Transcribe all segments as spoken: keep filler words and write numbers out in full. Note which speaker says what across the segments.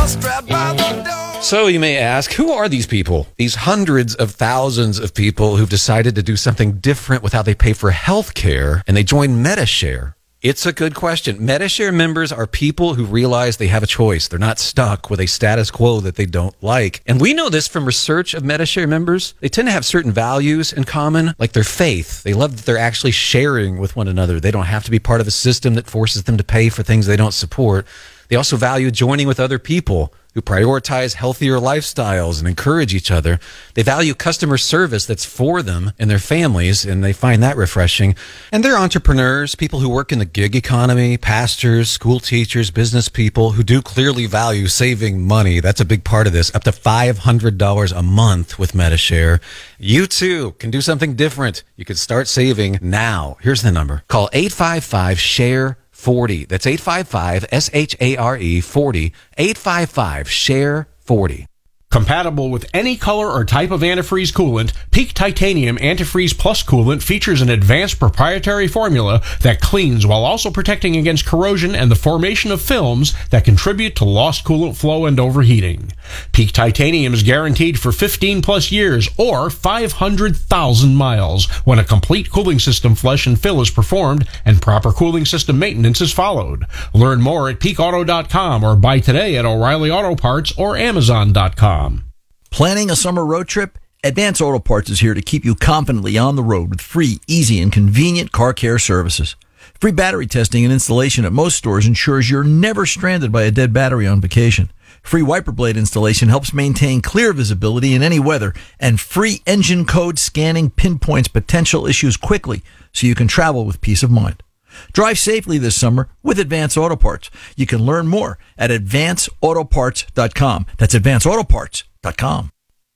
Speaker 1: strapped by the door.
Speaker 2: So you may ask, who are these people? These hundreds of thousands of people who've decided to do something different with how they pay for health care, and they join Medi-Share. It's a good question. Medi-Share members are people who realize they have a choice. They're not stuck with a status quo that they don't like. And we know this from research of Medi-Share members. They tend to have certain values in common, like their faith. They love that they're actually sharing with one another. They don't have to be part of a system that forces them to pay for things they don't support. They also value joining with other people who prioritize healthier lifestyles and encourage each other. They value customer service that's for them and their families, and they find that refreshing. And they're entrepreneurs, people who work in the gig economy, pastors, school teachers, business people who do clearly value saving money. That's a big part of this, up to five hundred dollars a month with Medi-Share. You too can do something different. You can start saving now. Here's the number. Call eight five five, share forty. That's eight five five, S H A R E, forty. eight five five, share forty.
Speaker 3: Compatible with any color or type of antifreeze coolant, Peak Titanium Antifreeze Plus coolant features an advanced proprietary formula that cleans while also protecting against corrosion and the formation of films that contribute to lost coolant flow and overheating. Peak Titanium is guaranteed for fifteen plus years or five hundred thousand miles when a complete cooling system flush and fill is performed and proper cooling system maintenance is followed. Learn more at peak auto dot com or buy today at O'Reilly Auto Parts or amazon dot com.
Speaker 4: Planning a summer road trip? Advance Auto Parts is here to keep you confidently on the road with free, easy, and convenient car care services. Free battery testing and installation at most stores ensures you're never stranded by a dead battery on vacation. Free wiper blade installation helps maintain clear visibility in any weather, and free engine code scanning pinpoints potential issues quickly so you can travel with peace of mind. Drive safely this summer with Advance Auto Parts. You can learn more at advance auto parts dot com. That's advance auto parts dot com.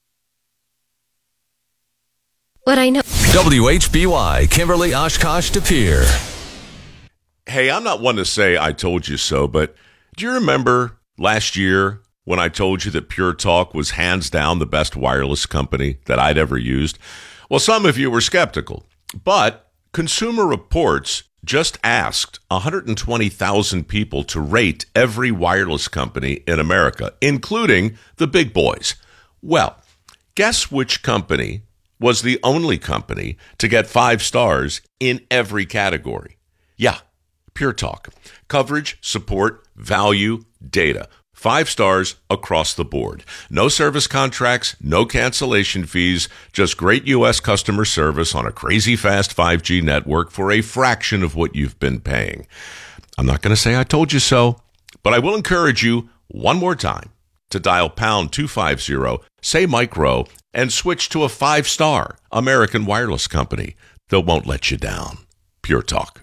Speaker 5: What I know.
Speaker 6: W H B Y, Kimberly Oshkosh De Pere.
Speaker 7: Hey, I'm not one to say I told you so, but do you remember last year when I told you that Pure Talk was hands down the best wireless company that I'd ever used? Well, some of you were skeptical, but Consumer Reports just asked one hundred twenty thousand people to rate every wireless company in America, including the big boys. Well, guess which company was the only company to get five stars in every category? Yeah, Pure Talk. Coverage, support, value, data. Five stars across the board. No service contracts, no cancellation fees, just great U S customer service on a crazy fast five G network for a fraction of what you've been paying. I'm not going to say I told you so, but I will encourage you one more time to dial pound two fifty, say micro, and switch to a five-star American wireless company that won't let you down. Pure Talk.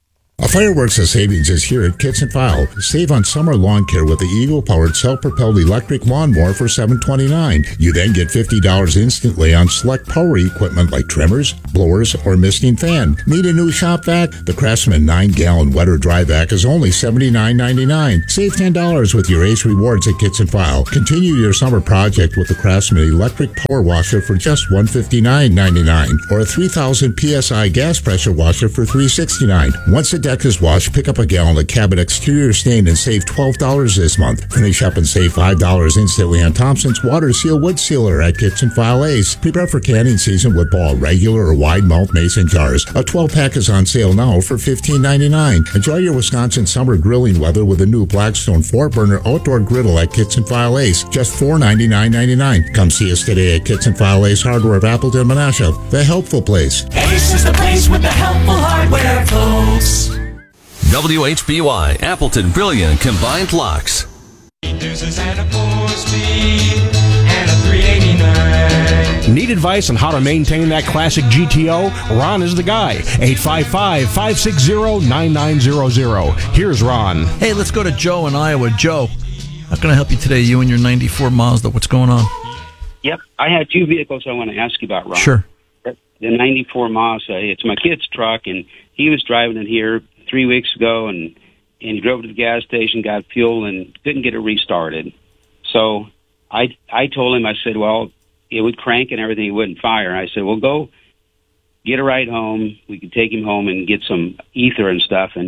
Speaker 8: A fireworks of savings is here at Kits and File. Save on summer lawn care with the Eagle-powered self-propelled electric lawnmower for seven dollars and twenty-nine cents. You then get fifty dollars instantly on select power equipment like trimmers, blowers, or misting fan. Need a new shop vac? The Craftsman nine gallon wet or dry vac is only seventy-nine ninety-nine. Save ten dollars with your Ace Rewards at Kits and File. Continue your summer project with the Craftsman electric power washer for just one hundred fifty-nine ninety-nine or a three thousand P S I gas pressure washer for three hundred sixty-nine dollars. Once a deck is washed, pick up a gallon of cabin exterior stain and save twelve dollars this month. Finish up and save five dollars instantly on Thompson's Water Seal Wood Sealer at Kits and File Ace. Prepare for canning season with ball regular or wide mouth mason jars. A twelve pack is on sale now for fifteen ninety-nine. Enjoy your Wisconsin summer grilling weather with a new Blackstone four burner outdoor griddle at Kits and File Ace. Just four ninety-nine ninety-nine. Come see us today at Kits and File Ace Hardware of Appleton, Menasha, the helpful place.
Speaker 1: Ace is the place with the helpful hardware, folks.
Speaker 6: W H B Y, Appleton Brilliant Combined Locks.
Speaker 1: Deuces and a four speed and a three eighty-nine.
Speaker 3: Need advice on how to maintain that classic G T O? Ron is the guy. eight five five, five six zero, nine nine zero zero. Here's Ron.
Speaker 4: Hey, let's go to Joe in Iowa. Joe, how can I help you today? You and your ninety-four Mazda. What's going on?
Speaker 9: Yep. I had two vehicles I want to ask you about, Ron.
Speaker 4: Sure.
Speaker 9: The ninety-four Mazda. It's my kid's truck, and he was driving it here three weeks ago, and, and he drove to the gas station, got fuel, and couldn't get it restarted. So I I told him, I said, well, it would crank and everything, it wouldn't fire. And I said, well, go get a ride home. We could take him home and get some ether and stuff. And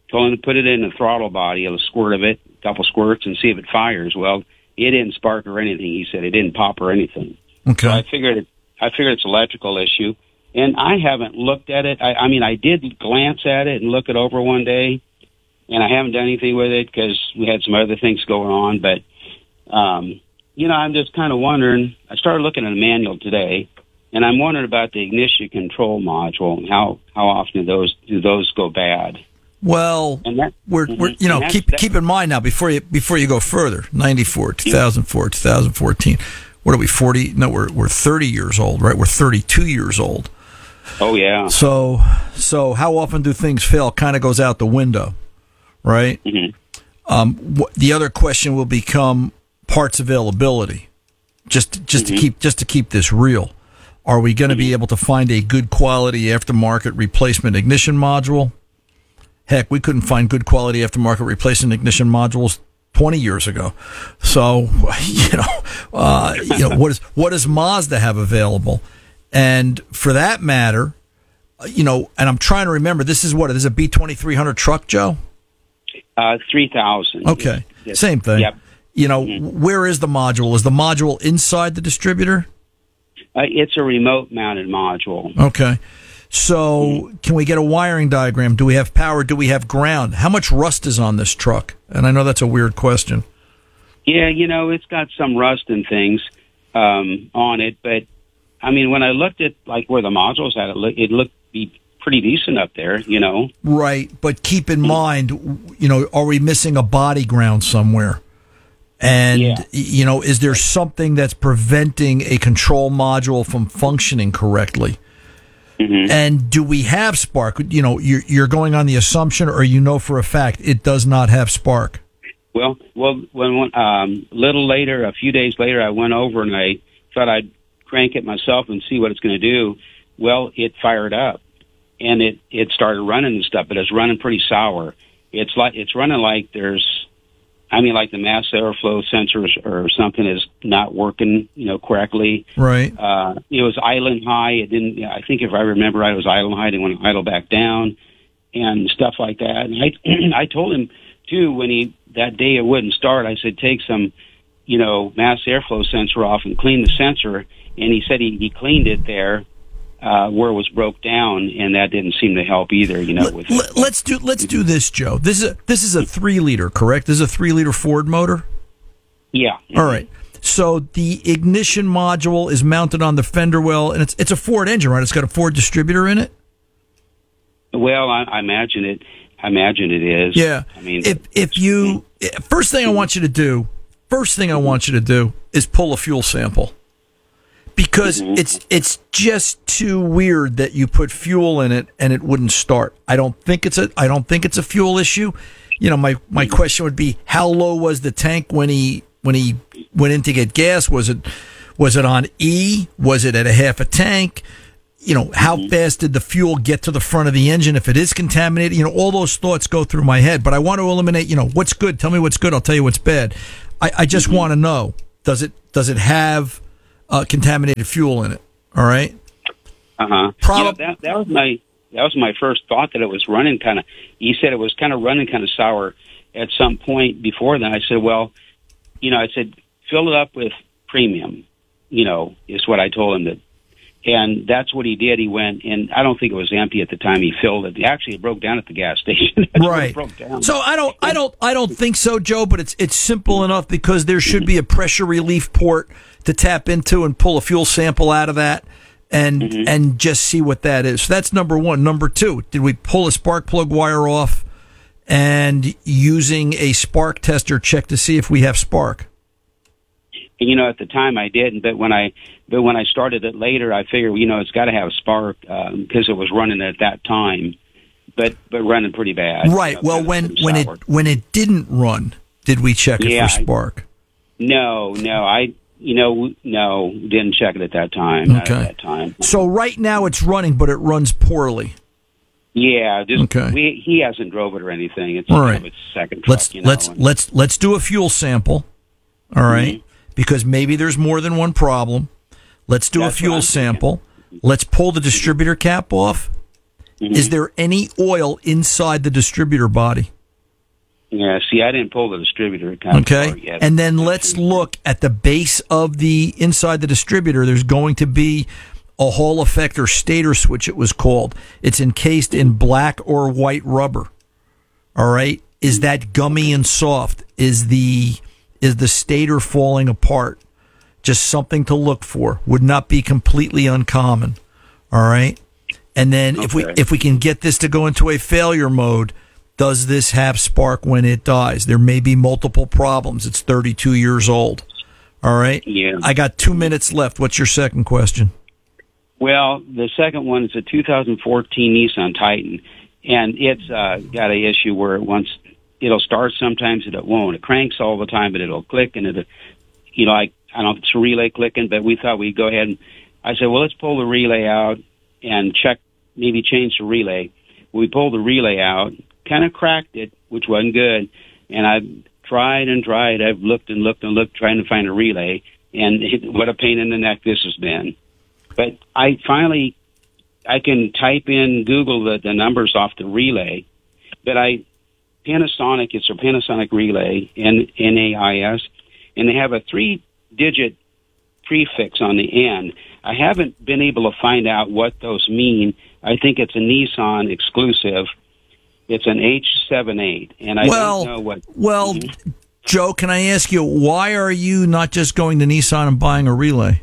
Speaker 9: told him to put it in the throttle body, a squirt of it, a couple squirts, and see if it fires. Well, it didn't spark or anything. He said it didn't pop or anything.
Speaker 4: Okay.
Speaker 9: So I figured it, I figured it's an electrical issue, and I haven't looked at it. I, I mean, I did glance at it and look it over one day, and I haven't done anything with it because we had some other things going on. But um, you know, I'm just kind of wondering. I started looking at a manual today, and I'm wondering about the ignition control module and how how often do those do those go bad.
Speaker 4: Well,
Speaker 9: And that-
Speaker 4: we're, we're you know
Speaker 9: and that's-
Speaker 4: keep
Speaker 9: that-
Speaker 4: keep in mind now before you before you go further. ninety-four, two thousand four, two thousand fourteen. What are we? forty? No, we're we're thirty years old, right? We're thirty-two years old.
Speaker 9: Oh yeah.
Speaker 4: So so how often do things fail? Kind of goes out the window, right?
Speaker 9: Mhm.
Speaker 4: Um, wh- the other question will become parts availability. Just just to keep just to keep this real, are we going to be able to find a good quality aftermarket replacement ignition module? Heck, we couldn't find good quality aftermarket replacement ignition modules twenty years ago. So, you know, uh, you know, what is what does Mazda have available? And for that matter, you know, and I'm trying to remember, this is what, this is a B twenty-three hundred truck, Joe?
Speaker 9: Uh, three thousand.
Speaker 4: Okay,
Speaker 9: Yes.
Speaker 4: same thing.
Speaker 9: Yep.
Speaker 4: You know, where is the module? Is the module inside the distributor?
Speaker 9: Uh, it's a remote mounted module.
Speaker 4: Okay. So, can we get a wiring diagram? Do we have power? Do we have ground? How much rust is on this truck? And I know that's a weird question.
Speaker 9: Yeah, you know, it's got some rust and things um, on it, but I mean, when I looked at like where the modules had it, look, it looked be pretty decent up there, you know.
Speaker 4: Right, but keep in mind, you know, are we missing a body ground somewhere? And,
Speaker 9: Yeah.
Speaker 4: you know, is there something that's preventing a control module from functioning correctly?
Speaker 9: Mm-hmm.
Speaker 4: And do we have spark? You know, you're, you're going on the assumption, or you know for a fact it does not have spark.
Speaker 9: Well, well, when um, a little later, a few days later, I went over and I thought I'd crank it myself and see what it's going to do. Well, it fired up, and it it started running and stuff, but it's running pretty sour. It's like it's running like there's, I mean, like the mass airflow sensors or something is not working, you know, correctly.
Speaker 4: Right.
Speaker 9: Uh, it was idling high. It didn't. I think if I remember right, it was idling high. It went idle back down, and stuff like that. And I, I told him too when he that day it wouldn't start. I said take some, you know, mass airflow sensor off and clean the sensor. And he said he, he cleaned it there uh, where it was broke down, and that didn't seem to help either. You know, with
Speaker 4: Let, let's do let's do this, Joe. This is a, this is a three liter, correct? This is a three liter Ford motor.
Speaker 9: yeah.
Speaker 4: All right. So the ignition module is mounted on the fender well, and it's it's a Ford engine, right? It's got a Ford distributor in it.
Speaker 9: Well, I, I imagine it. I imagine it is.
Speaker 4: Yeah.
Speaker 9: I mean,
Speaker 4: if if you first thing I want you to do, first thing I want you to do is pull a fuel sample. Because
Speaker 9: Mm-hmm.
Speaker 4: it's it's just too weird that you put fuel in it and it wouldn't start. I don't think it's a I don't think it's a fuel issue. You know, my, my question would be, how low was the tank when he when he went in to get gas? Was it was it on E? Was it at a half a tank? You know, how fast did the fuel get to the front of the engine if it is contaminated? You know, all those thoughts go through my head. But I want to eliminate, you know, what's good? Tell me what's good. I'll tell you what's bad. I, I just want to know, does it does it have uh, contaminated fuel in it? All right.
Speaker 9: Uh huh.
Speaker 4: Prob-
Speaker 9: yeah, that that was my that was my first thought, that it was running kind of. He said it was kind of running kind of sour at some point before that. I said, well, you know, I said fill it up with premium. You know, is what I told him that. And that's what he did. He went, and I don't think it was empty at the time he filled it. Actually, it broke down at the gas station. That's where it
Speaker 4: Right.
Speaker 9: broke down.
Speaker 4: So I don't, I don't, I don't think so, Joe. But it's it's simple enough because there should be a pressure relief port to tap into and pull a fuel sample out of that, and
Speaker 9: Mm-hmm.
Speaker 4: and just see what that is. So that's number one. Number two, did we pull a spark plug wire off and using a spark tester check to see if we have spark?
Speaker 9: And, you know, at the time I didn't, but when I but when I started it later, I figured, you know, it's got to have a spark because it was running at that time, but but running pretty bad.
Speaker 4: Right.
Speaker 9: You know,
Speaker 4: Well,
Speaker 9: kind of
Speaker 4: when
Speaker 9: pretty
Speaker 4: when
Speaker 9: sour.
Speaker 4: it when it didn't run, did we check it
Speaker 9: Yeah,
Speaker 4: for
Speaker 9: I-
Speaker 4: spark?
Speaker 9: No, no, I you know no didn't check it at that time. Not
Speaker 4: Okay.
Speaker 9: at that time.
Speaker 4: So right now it's running, but it runs poorly.
Speaker 9: Yeah, just
Speaker 4: Okay.
Speaker 9: we, he hasn't drove it or anything. It's
Speaker 4: All
Speaker 9: kind
Speaker 4: right.
Speaker 9: of its second truck.
Speaker 4: Let's
Speaker 9: you know,
Speaker 4: let's
Speaker 9: and-
Speaker 4: let's let's do a fuel sample. All right, because maybe there's more than one problem. Let's do
Speaker 9: That's
Speaker 4: a fuel
Speaker 9: what I'm thinking.
Speaker 4: sample. Let's pull the distributor cap off
Speaker 9: Mm-hmm.
Speaker 4: Is there any oil inside the distributor body?
Speaker 9: Yeah, see, I didn't pull the distributor kind
Speaker 4: Okay.
Speaker 9: of part yet.
Speaker 4: And then let's look at the base of the inside the distributor. There's going to be a Hall effect or stator switch, it was called. It's encased in black or white rubber. All right. Is that gummy and soft? Is the is the stator falling apart? Just something to look for. Would not be completely uncommon. All right. And then if we
Speaker 9: Okay.
Speaker 4: if we can get this to go into a failure mode, does this have spark when it dies? There may be multiple problems. It's thirty-two years old. All right.
Speaker 9: Yeah.
Speaker 4: I got two minutes left. What's your second question?
Speaker 9: Well, the second one is a two thousand fourteen Nissan Titan, and it's uh, got an issue where it once it'll start, sometimes it won't. It cranks all the time, but it'll click, and it, you know, I I don't know if it's a relay clicking, but we thought we'd go ahead and I said, well, let's pull the relay out and check, maybe change the relay. We pulled the relay out, kind of cracked it, which wasn't good, and I've tried and tried. I've looked and looked and looked, trying to find a relay, and it, what a pain in the neck this has been. But I finally, I can type in Google the, the numbers off the relay, but I, Panasonic, it's a Panasonic relay, N A I S, and they have a three-digit prefix on the end. I haven't been able to find out what those mean. I think it's a Nissan exclusive. It's an H seventy-eight, and I
Speaker 4: well,
Speaker 9: don't know what...
Speaker 4: Well,
Speaker 9: Mhm.
Speaker 4: Joe, can I ask you, why are you not just going to Nissan and buying a relay?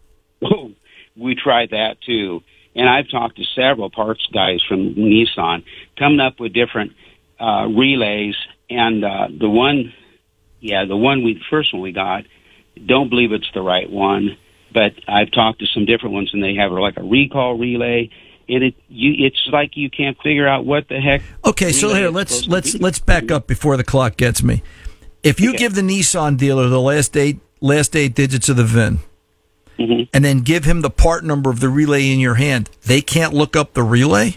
Speaker 9: Oh, we tried that too. And I've talked to several parts guys from Nissan, coming up with different uh, relays. And uh, the one, yeah, the one we, the first one we got, don't believe it's the right one. But I've talked to some different ones, and they have like a recall relay. And it, you, it's like you can't figure out what the heck.
Speaker 4: Okay, so
Speaker 9: relay
Speaker 4: here
Speaker 9: it's
Speaker 4: let's
Speaker 9: supposed to
Speaker 4: let's
Speaker 9: be.
Speaker 4: let's back up before the clock gets me. If you
Speaker 9: Okay.
Speaker 4: give the Nissan dealer the last eight last eight digits of the V I N,
Speaker 9: Mhm.
Speaker 4: and then give him the part number of the relay in your hand, they can't look up the relay?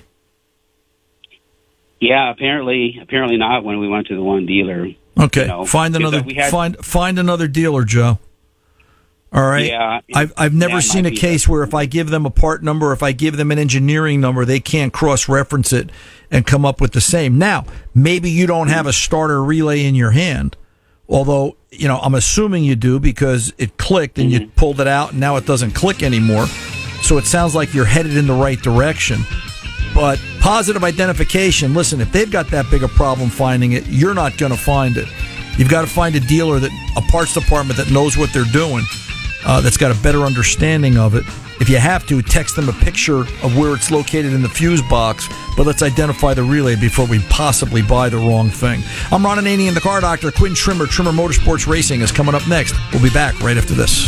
Speaker 9: Yeah, apparently, apparently not when we went to the one dealer.
Speaker 4: Okay,
Speaker 9: You know,
Speaker 4: find
Speaker 9: because
Speaker 4: another
Speaker 9: we had-
Speaker 4: find find another dealer, Joe. All right.
Speaker 9: Yeah,
Speaker 4: I've I've never
Speaker 9: that
Speaker 4: seen
Speaker 9: might
Speaker 4: a
Speaker 9: be
Speaker 4: case where if I give them a part number, if I give them an engineering number, they can't cross reference it and come up with the same. Now, maybe you don't have a starter relay in your hand, although you know I'm assuming you do because it clicked and you pulled it out and now it doesn't click anymore. So it sounds like you're headed in the right direction. But positive identification, listen, if they've got that big a problem finding it, you're not going to find it. You've got to find a dealer, that a parts department that knows what they're doing, uh, that's got a better understanding of it. If you have to, text them a picture of where it's located in the fuse box, but let's identify the relay before we possibly buy the wrong thing. I'm Ron Ananian, the Car Doctor. Quinn Trimmer, Trimmer Motorsports Racing is coming up next. We'll be back right after this.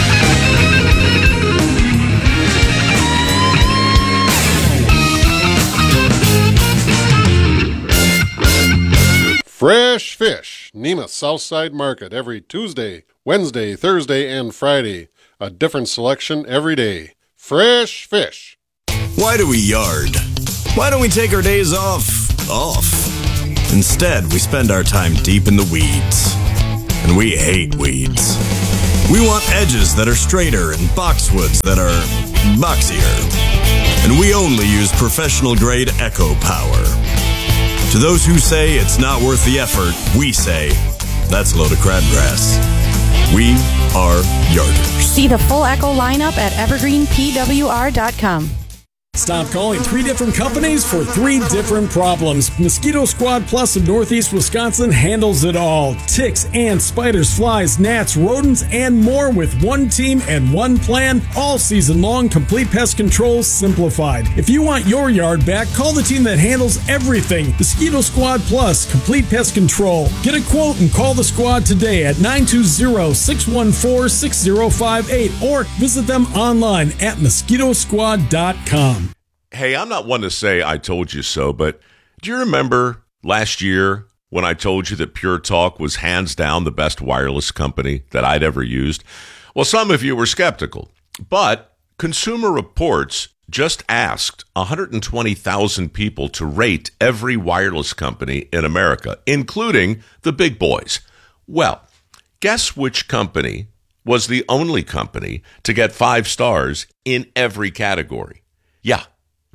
Speaker 10: Fresh Fish, Nema Southside Market, every Tuesday, Wednesday, Thursday, and Friday. A different selection every day. Fresh Fish.
Speaker 11: Why do we yard? Why don't we take our days off? Off. Instead, we spend our time deep in the weeds. And we hate weeds. We want edges that are straighter and boxwoods that are boxier. And we only use professional grade Echo Power. To those who say it's not worth the effort, we say, that's a load of crabgrass. We are Yarders.
Speaker 12: See the full Echo lineup at evergreen p w r dot com.
Speaker 13: Stop calling three different companies for three different problems. Mosquito Squad Plus of Northeast Wisconsin handles it all. Ticks, ants, spiders, flies, gnats, rodents, and more with one team and one plan. All season long, complete pest control simplified. If you want your yard back, call the team that handles everything. Mosquito Squad Plus, complete pest control. Get a quote and call the squad today at nine two zero, six one four, six zero five eight or visit them online at mosquito squad dot com.
Speaker 7: Hey, I'm not one to say I told you so, but do you remember last year when I told you that Pure Talk was hands down the best wireless company that I'd ever used? Well, some of you were skeptical, but Consumer Reports just asked one hundred twenty thousand people to rate every wireless company in America, including the big boys. Well, guess which company was the only company to get five stars in every category? Yeah.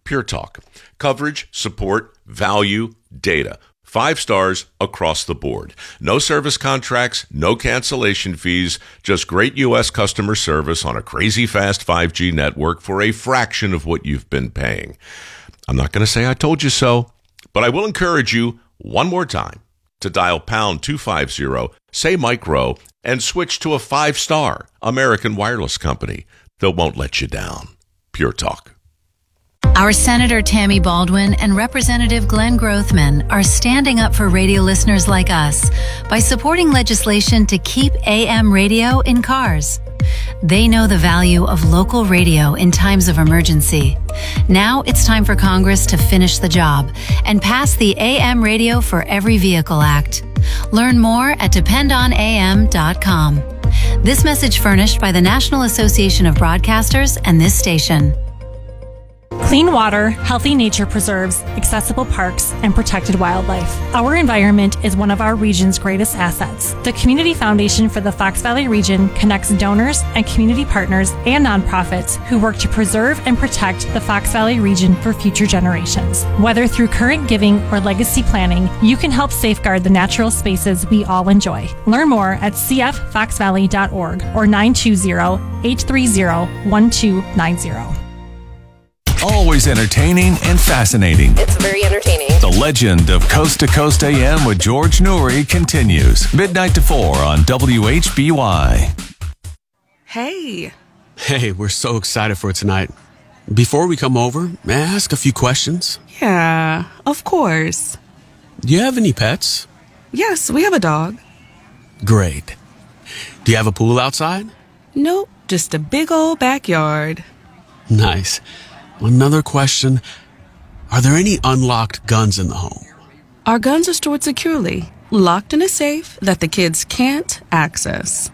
Speaker 7: Pure Talk. Coverage, support, value, data. Five stars across the board. No service contracts, no cancellation fees, just great U S customer service on a crazy fast five G network for a fraction of what you've been paying. I'm not going to say I told you so, but I will encourage you one more time to dial pound two fifty, say Mike Rowe, and switch to a five-star American wireless company that won't let you down. Pure Talk.
Speaker 14: Our Senator Tammy Baldwin and Representative Glenn Grothman are standing up for radio listeners like us by supporting legislation to keep A M radio in cars. They know the value of local radio in times of emergency. Now it's time for Congress to finish the job and pass the A M Radio for Every Vehicle Act. Learn more at depend on A M dot com. This message furnished by the National Association of Broadcasters and this station.
Speaker 15: Clean water, healthy nature preserves, accessible parks, and protected wildlife. Our environment is one of our region's greatest assets. The Community Foundation for the Fox Valley region connects donors and community partners and nonprofits who work to preserve and protect the Fox Valley region for future generations. Whether through current giving or legacy planning, you can help safeguard the natural spaces we all enjoy. Learn more at c f fox valley dot org or nine two zero, eight three zero, one two nine zero.
Speaker 6: Always entertaining and fascinating.
Speaker 16: It's very entertaining.
Speaker 6: The legend of Coast to Coast A M with George Noory continues. Midnight to four on W H B Y.
Speaker 17: Hey. Hey, we're so excited for tonight. Before we come over, may I ask a few questions?
Speaker 18: Yeah, of course.
Speaker 17: Do you have any pets?
Speaker 18: Yes, we have a dog.
Speaker 17: Great. Do you have a pool outside?
Speaker 18: Nope, just a big old backyard.
Speaker 17: Nice. Another question. Are there any unlocked guns in the home?
Speaker 18: Our guns are stored securely, locked in a safe that the kids can't access.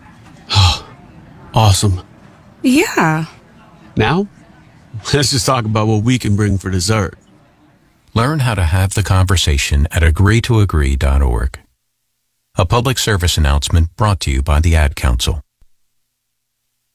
Speaker 17: Awesome.
Speaker 18: Yeah.
Speaker 17: Now, let's just talk about what we can bring for dessert.
Speaker 19: Learn how to have the conversation at agree to agree dot org. A public service announcement brought to you by the Ad Council.